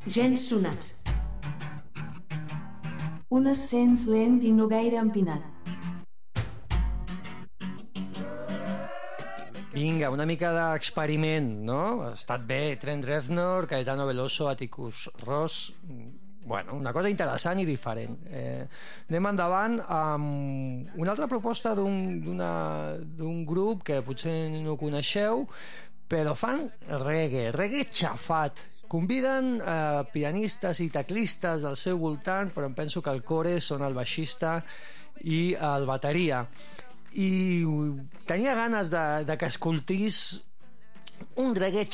gens sonats. Un ascens lent i no gaire empinat. Vinga, una mica d'experiment, no? Ha estat bé, Trent Reznor, Caetano Veloso, Atticus Ross... Bueno, una cosa interessant i diferent. Anem endavant amb una altra proposta d'un grup que potser no coneixeu, però fan reggae xafat. Conviden pianistes i teclistes al seu voltant, però em penso que el core són el baixista i el bateria. I tenia ganes de que escoltís un reggae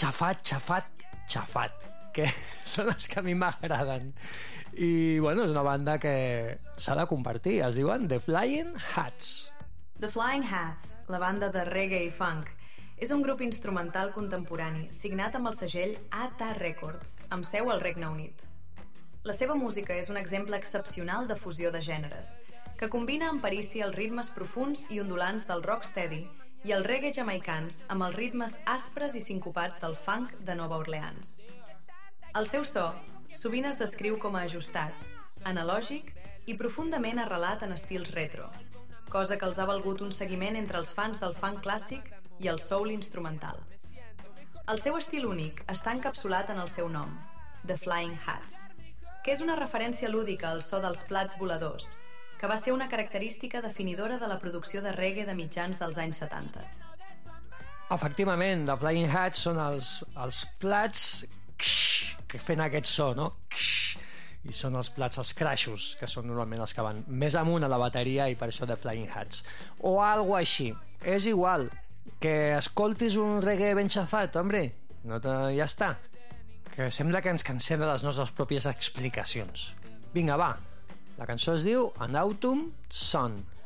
xafat, que són els que a mi m'agraden. I bueno, és una banda que s'ha de compartir. Es diuen The Flying Hats. The Flying Hats, la banda de reggae i funk, és un grup instrumental contemporani signat amb el segell ATA Records, amb seu al Regne Unit. La seva música és un exemple excepcional de fusió de gèneres, que combina amb perícia els ritmes profuns i ondulants del rocksteady i el reggae jamaicans amb els ritmes aspres i sincopats del funk de Nova Orleans. El seu so sovint es descriu com a ajustat, analògic i profundament arrelat en estils retro, cosa que els ha valgut un seguiment entre els fans del funk clàssic i el soul instrumental. El seu estil únic està encapsulat en el seu nom, The Flying Hats, que és una referència lúdica al so dels plats voladors, que va ser una característica definidora de la producció de reggae de mitjans dels anys 70. Efectivament, The Flying Hats són els plats que fent aquest so, no? I són els plats, els crashos, que són normalment els que van més amunt a la bateria i per això The Flying Hats. O algo així. És igual, que escoltis un reggae ben xafat, hombre, ja està. Que sembla que ens cansem de les nostres pròpies explicacions. Vinga, va. La cançó es diu An Autumn Sun.